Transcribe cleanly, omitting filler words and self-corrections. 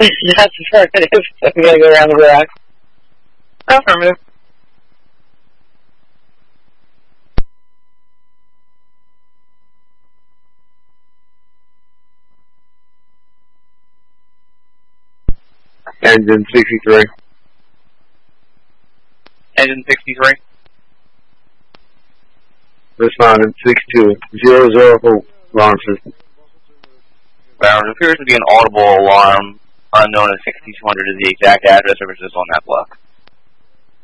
That's affirmative. So we gotta go around the rack. Affirmative. Engine 63. Engine 63. Respondent 62. 00 launches. There appears to be an audible alarm unknown as 6200 is the exact address of it is on that block.